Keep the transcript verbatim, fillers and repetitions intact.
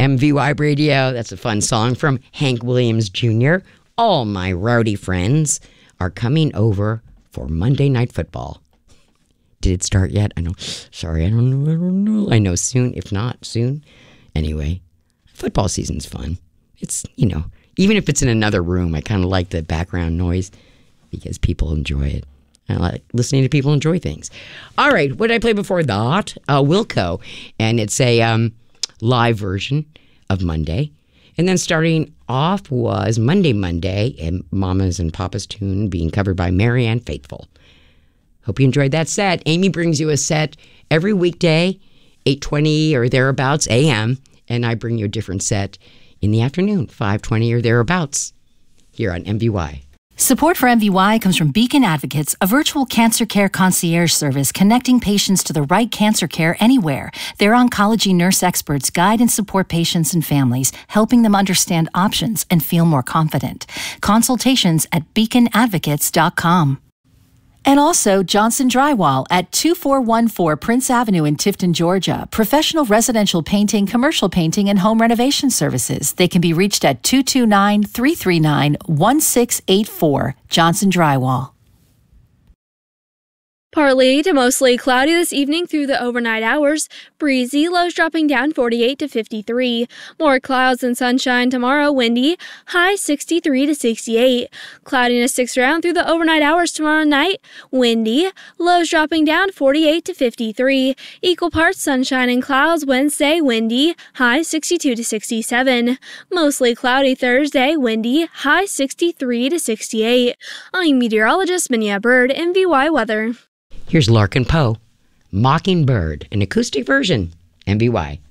M V Y Radio. That's a fun song from Hank Williams Junior All my rowdy friends are coming over for Monday Night Football. Did it start yet? I know. Sorry, I don't know. I don't know. I know soon. If not, soon. Anyway, football season's fun. It's, you know, even if it's in another room, I kind of like the background noise because people enjoy it. I like listening to people enjoy things. All right, what did I play before that? Uh, Wilco, and it's a um, live version of Monday. And then starting off was Monday, Monday, and Mama's and Papa's Tune being covered by Marianne Faithfull. Hope you enjoyed that set. Amy brings you a set every weekday, eight twenty or thereabouts a m, and I bring you a different set in the afternoon, five twenty or thereabouts, here on M V Y. Support for M V Y comes from Beacon Advocates, a virtual cancer care concierge service connecting patients to the right cancer care anywhere. Their oncology nurse experts guide and support patients and families, helping them understand options and feel more confident. Consultations at beacon advocates dot com. And also Johnson Drywall at two four one four Prince Avenue in Tifton, Georgia. Professional residential painting, commercial painting, and home renovation services. They can be reached at two two nine, three three nine, one six eight four. Johnson Drywall. Partly to mostly cloudy this evening through the overnight hours. Breezy, lows dropping down forty-eight to fifty-three. More clouds and sunshine tomorrow, windy, high sixty-three to sixty-eight. Cloudiness sticks around through the overnight hours tomorrow night, windy, lows dropping down forty-eight to fifty-three. Equal parts sunshine and clouds Wednesday, windy, high sixty-two to sixty-seven. Mostly cloudy Thursday, windy, high sixty-three to sixty-eight. I'm meteorologist Minya Bird, M V Y Weather. Here's Larkin Poe, Mockingbird, an acoustic version, M V Y.